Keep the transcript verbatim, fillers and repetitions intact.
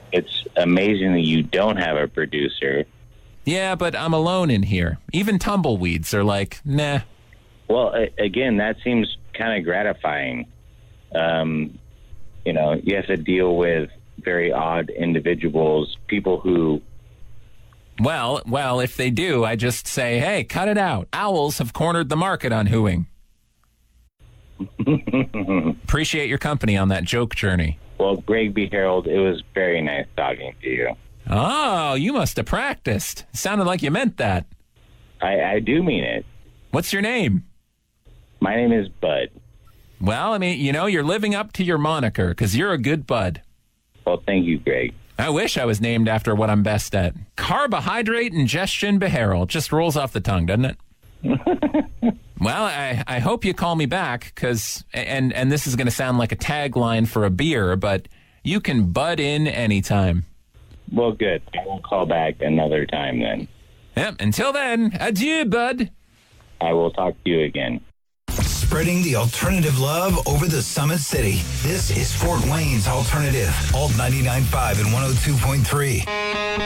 It's amazing that you don't have a producer. Yeah, but I'm alone in here. Even tumbleweeds are like, nah. Well, a- again, that seems kind of gratifying. Um, you know, you have to deal with very odd individuals, people who... Well, well, if they do, I just say, hey, cut it out. Owls have cornered the market on hooing. Appreciate your company on that joke journey. Well, Greg B. Harold, it was very nice talking to you. Oh, you must have practiced. Sounded like you meant that. I, I do mean it. What's your name? My name is Bud. Well, I mean, you know, you're living up to your moniker because you're a good bud. Well, thank you, Greg. I wish I was named after what I'm best at. Carbohydrate ingestion beharal. Just rolls off the tongue, doesn't it? Well, I, I hope you call me back because, and, and this is going to sound like a tagline for a beer, but you can bud in anytime. Well, good. I will call back another time then. Yep. Until then, adieu, bud. I will talk to you again. Spreading the alternative love over the Summit City. This is Fort Wayne's Alternative. Alt ninety-nine point five and one oh two point three.